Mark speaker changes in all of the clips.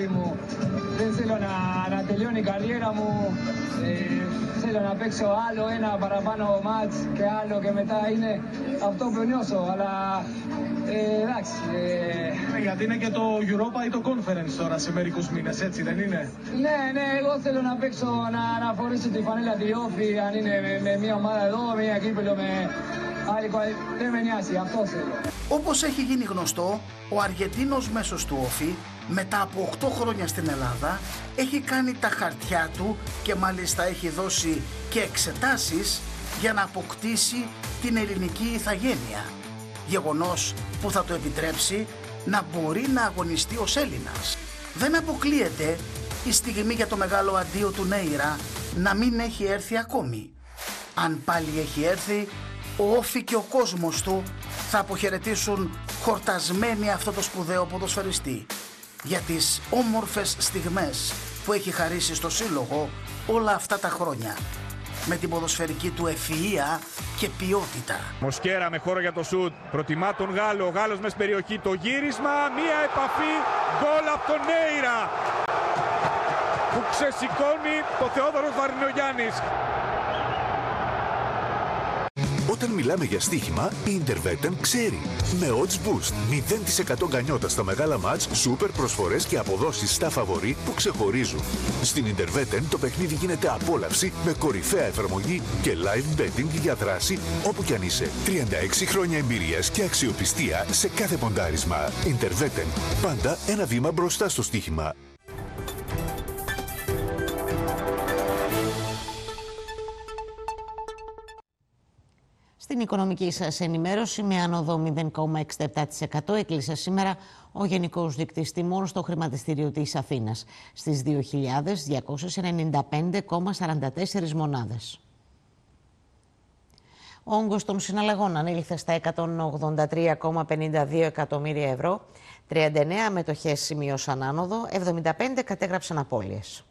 Speaker 1: αγάπη μου. Δεν θέλω να τελειώνει η καριέρα μου. Θέλω να παίξω άλλο ένα παραπάνω μάτς και άλλο και μετά είναι αυτό που νιώσω. Αλλά εντάξει.
Speaker 2: Γιατί είναι και το Europa ή το Conference τώρα σε μερικούς μήνες, έτσι δεν είναι?
Speaker 1: Ναι, εγώ θέλω να παίξω, να φορήσω τη φανέλα τη Όφη, αν είναι με μια ομάδα εδώ, με μια κύπελο, με άλλη. Δεν με νοιάζει, αυτό θέλω.
Speaker 3: Όπως έχει γίνει γνωστό, ο Αργεντίνος μέσος του Όφη, μετά από 8 χρόνια στην Ελλάδα, έχει κάνει τα χαρτιά του και μάλιστα έχει δώσει και εξετάσεις για να αποκτήσει την ελληνική ηθαγένεια. Γεγονός που θα το επιτρέψει να μπορεί να αγωνιστεί ως Έλληνας. Δεν αποκλείεται η στιγμή για το μεγάλο αντίο του Νέιρα να μην έχει έρθει ακόμη. Αν πάλι έχει έρθει, ο Όφη και ο κόσμος του θα αποχαιρετήσουν χορτασμένοι αυτό το σπουδαίο ποδοσφαιριστή για τις όμορφες στιγμές που έχει χαρίσει στο σύλλογο όλα αυτά τα χρόνια, με την ποδοσφαιρική του ευφυΐα και ποιότητα.
Speaker 4: Μοσκέρα με χώρο για το σουτ, προτιμά τον Γάλλο, ο Γάλλος μες περιοχή, το γύρισμα, μία επαφή, γκολ από τον Νέιρα που ξεσηκώνει το Θεόδωρος Βαρινογιάννης.
Speaker 5: Όταν μιλάμε για στοίχημα, η Intervetten ξέρει. Με Odds Boost, 0% γκανιότα στα μεγάλα μάτς, σούπερ προσφορές και αποδόσεις στα φαβορί που ξεχωρίζουν. Στην Intervetten το παιχνίδι γίνεται απόλαυση με κορυφαία εφαρμογή και live betting για δράση όπου κι αν είσαι. 36 χρόνια εμπειρίας και αξιοπιστία σε κάθε ποντάρισμα. Intervetten, πάντα ένα βήμα μπροστά στο στοίχημα.
Speaker 6: Στην οικονομική σας ενημέρωση, με άνοδο 0,67% έκλεισε σήμερα ο Γενικός Δείκτης Τιμών στο χρηματιστήριο της Αθήνας στις 2.295,44 μονάδες. Ο όγκος των συναλλαγών ανήλθε στα 183,52 εκατομμύρια ευρώ, 39 μετοχές σημείωσαν άνοδο, 75 κατέγραψαν απώλειες.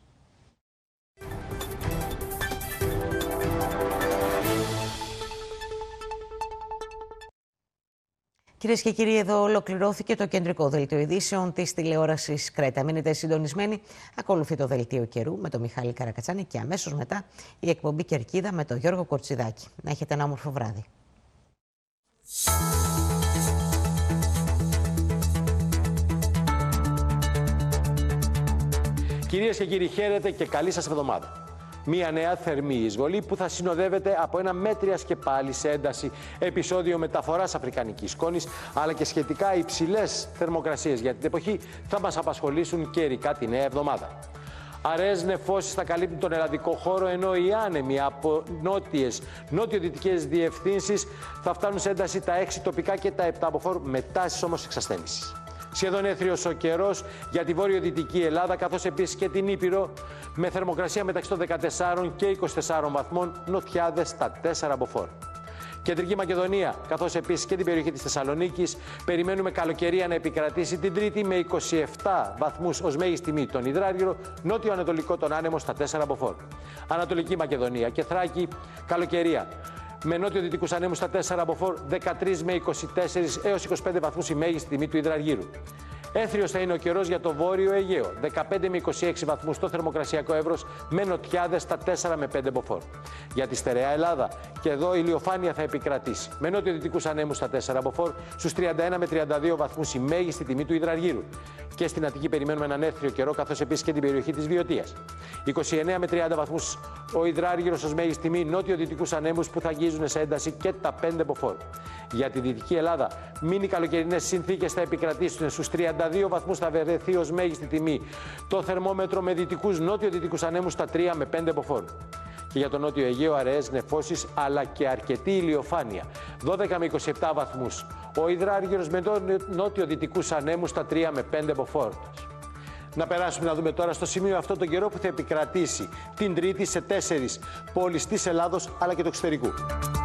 Speaker 6: Κυρίες και κύριοι, εδώ ολοκληρώθηκε το κεντρικό δελτίο ειδήσεων της τηλεόρασης Κρέτα. Μείνετε συντονισμένοι. Ακολουθεί το δελτίο καιρού με τον Μιχάλη Καρακατσάνη και αμέσως μετά η εκπομπή Κερκίδα με τον Γιώργο Κορτσιδάκη. Να έχετε ένα όμορφο βράδυ.
Speaker 7: Κυρίες και κύριοι, χαίρετε και καλή σας εβδομάδα. Μία νέα θερμή εισβολή που θα συνοδεύεται από ένα μέτριας και πάλι σε ένταση επεισόδιο μεταφοράς αφρικανικής σκόνης, αλλά και σχετικά υψηλές θερμοκρασίες για την εποχή θα μας απασχολήσουν καιρικά τη νέα εβδομάδα. Αραιές νεφώσεις θα καλύπτουν τον ελλαδικό χώρο, ενώ οι άνεμοι από νότιο-δυτικές διευθύνσεις θα φτάνουν σε ένταση τα 6 τοπικά και τα 7 μποφόρ, με τάσεις όμως εξασθένησης. Σχεδόν έθριος ο καιρός για τη βόρειο-δυτική Ελλάδα, καθώς επίσης και την Ήπειρο, με θερμοκρασία μεταξύ των 14 και 24 βαθμών, νοτιάδες στα 4 μποφόρ. Κεντρική Μακεδονία, καθώς επίσης και την περιοχή της Θεσσαλονίκης, περιμένουμε καλοκαιρία να επικρατήσει την Τρίτη με 27 βαθμούς ως μέγιστη τιμή τον Ιδράργυρο, νότιο-ανατολικό τον άνεμο στα 4 μποφόρ. Ανατολική Μακεδονία και Θράκη, καλοκαιρία με νότιο-δυτικούς ανέμους στα 4 μποφόρ, 13 με 24 έως 25 βαθμούς η μέγιστη τιμή του Ιδραργύρου. Έθριος θα είναι ο καιρός για το βόρειο Αιγαίο, 15 με 26 βαθμούς στο θερμοκρασιακό εύρος, με νοτιάδες στα 4 με 5 μποφόρ. Για τη στερεά Ελλάδα, και εδώ η ηλιοφάνεια θα επικρατήσει, με νότιο-δυτικούς ανέμους στα 4 μποφόρ, στους 31 με 32 βαθμούς η μέγιστη τιμή του Ιδραργύρου. Και στην Αττική περιμένουμε έναν έθριο καιρό, καθώς επίσης και την περιοχή της Βιωτίας. 29 με 30 βαθμούς ο Ιδράργυρος ως μέγιστη τιμή, νότιο-δυτικούς ανέμους που θα αγγίζουν σε ένταση και τα 5 μποφόρ. Για τη Δυτική Ελλάδα, μίνι καλοκαιρινές συνθήκες θα επικρατήσουν, στους 32 βαθμούς θα βρεθεί ως μέγιστη τιμή το θερμόμετρο, με δυτικούς νότιο-δυτικούς ανέμους στα 3 με 5 μποφόρ. Και για το νότιο Αιγαίο, αραιές νεφώσεις αλλά και αρκετή ηλιοφάνεια, 12 με 27 βαθμούς. Ο Ιδράργυρος με νότιο-δυτικούς ανέμους στα 3 με 5 μποφόρ. Να περάσουμε να δούμε τώρα στο σημείο αυτό τον καιρό που θα επικρατήσει την Τρίτη σε 4 πόλεις της Ελλάδος αλλά και του εξωτερικού.